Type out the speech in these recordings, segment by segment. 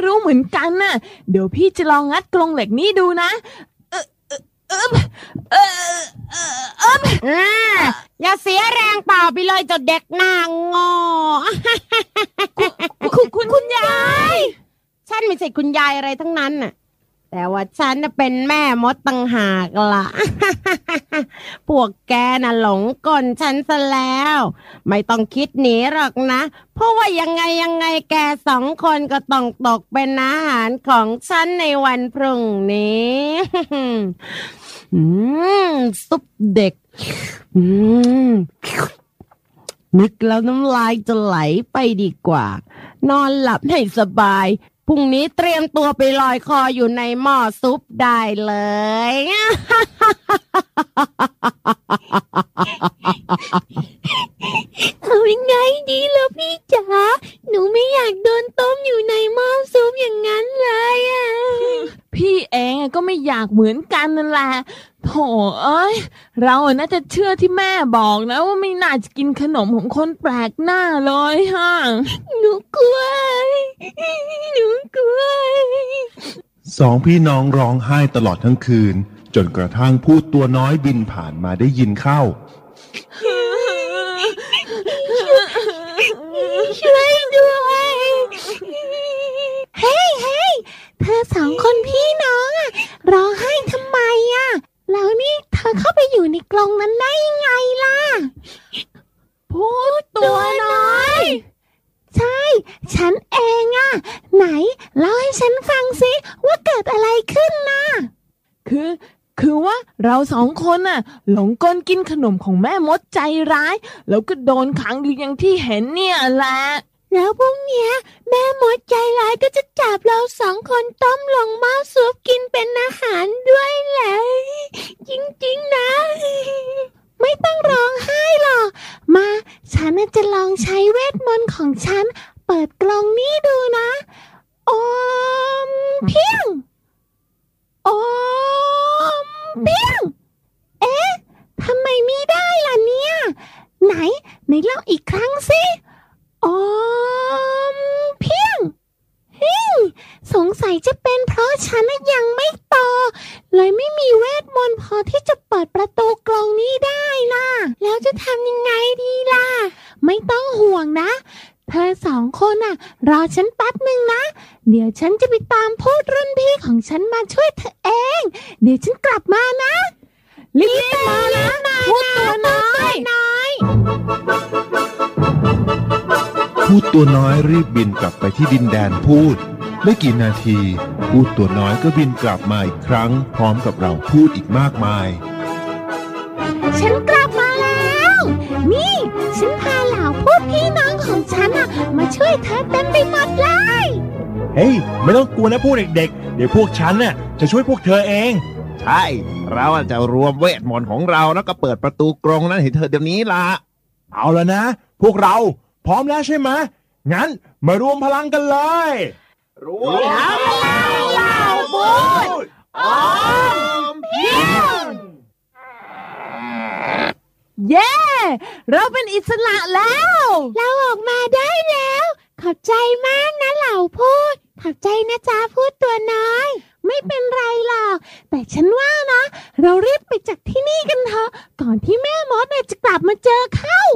รู้เหมือนกันน่ะเดี๋ยวพี่จะลองงัดกรงเหล็กนี้ดูนะอย่าเสียแรงเปล่าไปเลยเจ้าเด็กหน้างอคุณยายฉันไม่ใช่คุณยายอะไรทั้งนั้นน่ะแต่ว่าฉันเป็นแม่มดต่างหากล่ะ พวกแกน่ะหลงกลฉันซะแล้วไม่ต้องคิดหนีหรอกนะเพราะว่ายังไงแก2 คนก็ต้องตกเป็นอาหารของฉันในวันพรุ่งนี้ ซุปเด็กนึกแล้วน้ำลายจะไหลไปดีกว่านอนหลับให้สบายพรุ่งนี้เตรียมตัวไปลอยคออยู่ในหม้อซุปได้เลยเอายังไงดีล่ะพี่จ๋าหนูไม่อยากโดนต้มอยู่ในหม้อซุปอย่างนั้นเลยอ่ะพี่เองก็ไม่อยากเหมือนกันนั่นแหละโถเอ้ยเราน่าจะเชื่อที่แม่บอกนะว่าไม่น่าจะกินขนมของคนแปลกหน้าเลยฮะหนูกลัว 2 พี่น้องร้องไห้ตลอดทั้งคืนจนกระทั่งพูดตัวน้อยบินผ่านมาได้ยินเข้าช่วยด้วยเฮ้ยเธอ2 คนพี่น้องอ่ะร้องไห้ทำไมอ่ะแล้วนี่เธอเข้าไปอยู่ในกรงนั้นได้ยังไงล่ะพูดตัวน้อยใช่ฉันเองอ่ะไหนเล่าให้ฉันฟังสิว่าเกิดอะไรขึ้นนะคือว่าเรา2 คนน่ะหลงกลกินขนมของแม่มดใจร้ายแล้วก็โดนขังอยู่อย่างที่เห็นเนี่ยแหละแล้วพรุ่งนี้แม่มดใจร้ายก็จะจับเรา2 คนต้มลงหม้อซุปกินเป็นอาหารด้วยแหละจริงๆนะไม่ต้องร้องไห้หรอกมาฉันจะลองใช้เวทมนต์ของฉันเปิดกล่องนี้ดูนะโอมเพียงโอมเพียงเอ๊ะทำไมไม่ได้ล่ะเนี่ยไหนเล่าอีกครั้งสิโอมเพียงสงสัยจะเป็นเพราะฉันยังไม่โตเลยไม่มีเวทมนต์พอที่จะเปิดประตูกรงนี้ได้นะแล้วจะทำยังไงดีล่ะไม่ต้องห่วงนะเธอ2 คนน่ะรอฉันแป๊บนึงนะเดี๋ยวฉันจะไปตามพูดรุ่นพี่ของฉันมาช่วยเธอเองเดี๋ยวฉันกลับมานะรีบมานะพูดตัวน้อยพูดตัวน้อยรีบบินกลับไปที่ดินแดนพูดไม่กี่นาทีพูดตัวน้อยก็บินกลับมาอีกครั้งพร้อมกับเราพูดอีกมากมายฉันกลับมาแล้วนี่ฉันพาเหล่าพูดพี่น้องของฉันมาช่วยเธอเต็มไปหมดเลยเฮ้ยไม่ต้องกลัวนะพวกเด็กๆเดี๋ยวพวกฉันน่ะจะช่วยพวกเธอเองใช่เราจะรวมเวทมนต์ของเราแล้วก็เปิดประตูกรงนั้นให้เธอเดี๋ยวนี้ล่ะเอาแล้วนะพวกเราพร้อมแล้วใช่ไหมงั้นมารวมพลังกันเลยรวมพลังเหล่าพูดโอมเพียงเย้เราเป็นอิสระแล้วเราออกมาได้แล้วขอบใจมากนะเหล่าพูดขอบใจนะจ๊ะพูดตัวน้อยไม่เป็นไรหรอกแต่ฉันว่านะเรารีบไปจากที่นี่กันเถอะก่อนที่แม่มดจะกลับมาเจอเข้า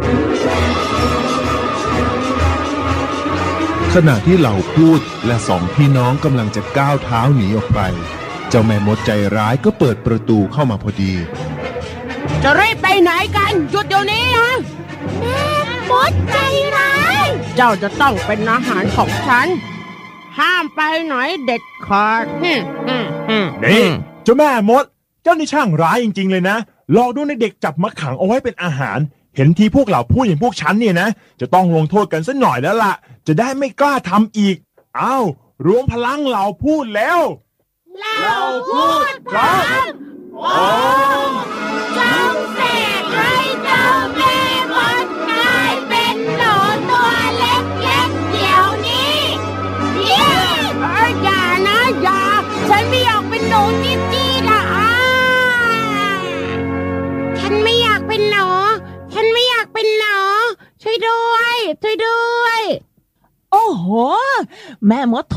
ขณะที่เหล่าพูดและ2 พี่น้องกำลังจะก้าวเท้าหนีออกไปเจ้าแม่มดใจร้ายก็เปิดประตูเข้ามาพอดีจะรีบไปไหนกันหยุดเดี๋ยวนี้นะแม่มดใจร้ายเจ้าจะต้องเป็นอาหารของฉันห้ามไปไหนเด็ดขาดนี่เจ้าแม่มดเจ้านี่ช่างร้ายจริงๆเลยนะหลอกดูในเด็กจับมาขังเอาไว้เป็นอาหารเห็นทีพวกเหล่าพูดอย่างพวกฉันเนี่ยนะจะต้องลงโทษกันสักหน่อยแล้วล่ะจะได้ไม่กล้าทำอีกอ้าวรวมพลังเหล่าพูดแล้วเหล่าพูดพร้อมโอมจงเสกให้เจ้าแม่มดกลายเป็นหนูตัวเล็กๆเดี๋ยวนี้อย่านะอย่าฉันไม่อยากเป็นหนูจี๊ดๆล่ะฉันไม่อยากเป็นหนูช่วยด้วยโอ้โหแม่มด